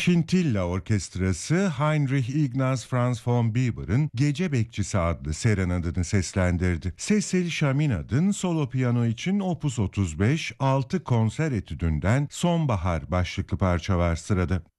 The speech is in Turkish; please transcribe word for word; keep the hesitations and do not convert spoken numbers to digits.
Scintilla Orkestrası, Heinrich Ignaz Franz von Bieber'ın Gece Bekçisi adlı serenadını seslendirdi. Cecil Chaminad'ın solo piyano için Opus otuz beş altı konser etüdünden Sonbahar başlıklı parça var sırada.